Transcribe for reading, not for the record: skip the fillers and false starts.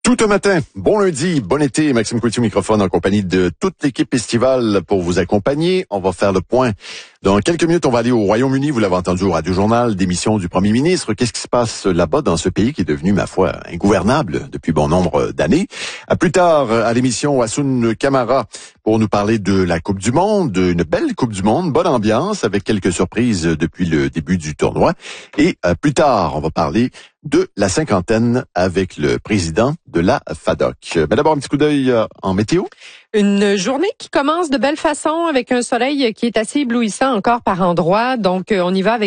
Tout un matin, bon lundi, bon été, Maxime Coutu au microphone en compagnie de toute l'équipe estivale pour vous accompagner. On va faire le point. Dans quelques minutes, on va aller au Royaume-Uni, vous l'avez entendu au Radio-Journal, démission du premier ministre. Qu'est-ce qui se passe là-bas dans ce pays qui est devenu, ma foi, ingouvernable depuis bon nombre d'années? À plus tard, à l'émission, Hassoun Camara pour nous parler de la Coupe du Monde, une belle Coupe du Monde, bonne ambiance avec quelques surprises depuis le début du tournoi. Et plus tard, on va parler de la cinquantaine avec le président de la FADOC. Mais d'abord, un petit coup d'œil en météo. Une journée qui commence de belle façon avec un soleil qui est assez éblouissant encore par endroits. Donc, on y va avec